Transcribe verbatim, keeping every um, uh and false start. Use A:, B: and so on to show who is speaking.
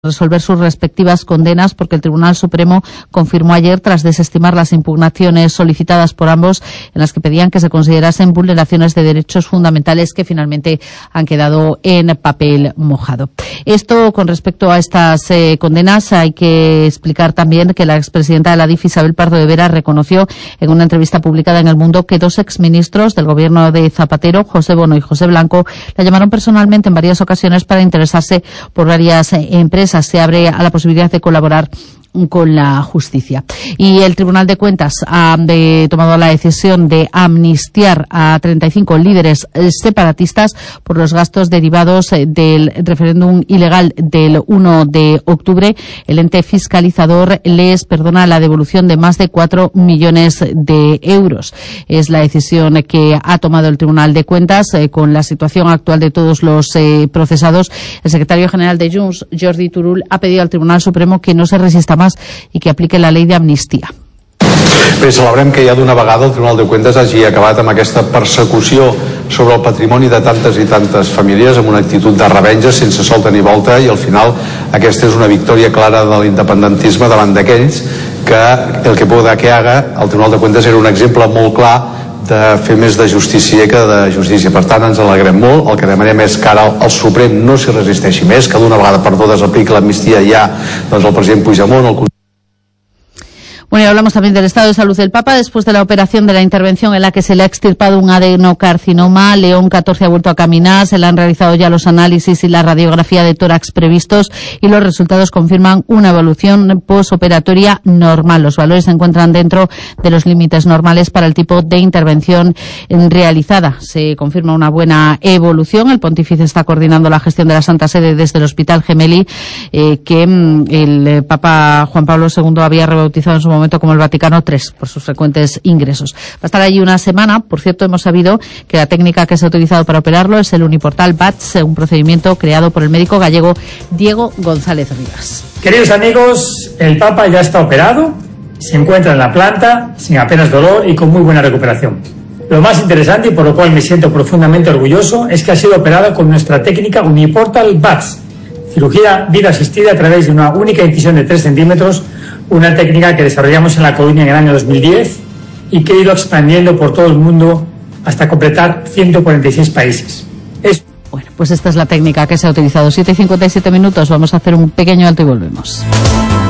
A: resolver sus respectivas condenas, porque el Tribunal Supremo confirmó ayer, tras desestimar las impugnaciones solicitadas por ambos, en las que pedían que se considerasen vulneraciones de derechos fundamentales, que finalmente han quedado en papel mojado. Esto con respecto a estas eh, condenas. Hay que explicar también que la expresidenta de la D I F, Isabel Pardo de Vera, reconoció en una entrevista publicada en El Mundo que dos exministros del gobierno de Zapatero, José Bono y José Blanco, la llamaron personalmente en varias ocasiones para interesarse por varias eh, empresas. Se abre a la posibilidad de colaborar con la justicia. Y el Tribunal de Cuentas ha de, tomado la decisión de amnistiar a treinta y cinco líderes separatistas por los gastos derivados del referéndum ilegal del uno de octubre. El ente fiscalizador les perdona la devolución de más de cuatro millones de euros. Es la decisión que ha tomado el Tribunal de Cuentas eh, con la situación actual de todos los eh, procesados. El secretario general de Junts, Jordi Turull, ha pedido al Tribunal Supremo que no se resista más i que aplique la llei d'amnistia.
B: Bé, celebrem que ja d'una vegada el Tribunal de Cuentas hagi acabat amb aquesta persecució sobre el patrimoni de tantes i tantes famílies, amb una actitud de revenja sense solta ni volta, i al final aquesta és una victòria clara de l'independentisme davant d'aquells que el que pueda que haga. El Tribunal de Cuentas era un exemple molt clar de fer més de justícia que de justícia. Per tant, ens alegrem molt. El que demanem és que ara el Suprem no s'hi resisteixi més, que d'una vegada per totes apliqui l'amnistia ja doncs el president Puigdemont, el
A: Bueno, y hablamos también del estado de salud del Papa después de la operación, de la intervención en la que se le ha extirpado un adenocarcinoma. León catorce ha vuelto a caminar, se le han realizado ya los análisis y la radiografía de tórax previstos y los resultados confirman una evolución posoperatoria normal. Los valores se encuentran dentro de los límites normales para el tipo de intervención realizada. Se confirma una buena evolución. El pontífice está coordinando la gestión de la Santa Sede desde el Hospital Gemelli, eh, que el Papa Juan Pablo segundo había rebautizado en su momento como el Vaticano tres, por sus frecuentes ingresos. Va a estar allí una semana. Por cierto, hemos sabido que la técnica que se ha utilizado para operarlo es el uniportal B A T S, un procedimiento creado por el médico gallego Diego González Rivas.
C: Queridos amigos, el Papa ya está operado, se encuentra en la planta sin apenas dolor y con muy buena recuperación. Lo más interesante, y por lo cual me siento profundamente orgulloso, es que ha sido operado con nuestra técnica uniportal B A T S, cirugía vida asistida a través de una única incisión de tres centímetros, una técnica que desarrollamos en La Coruña en el año dos mil diez y que ha ido expandiendo por todo el mundo hasta completar ciento cuarenta y seis países. Es...
A: Bueno, pues esta es la técnica que se ha utilizado. siete y cincuenta y siete minutos, vamos a hacer un pequeño alto y volvemos.